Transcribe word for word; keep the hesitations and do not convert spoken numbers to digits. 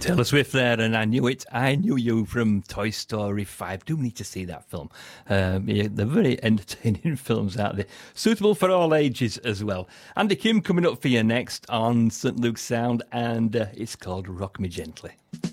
Taylor Swift there, and I Knew It, I Knew You from Toy Story five. Do need to see that film. Um, yeah, they're very entertaining films out there, suitable for all ages as well. Andy Kim coming up for you next on Saint Luke's Sound, and uh, it's called Rock Me Gently.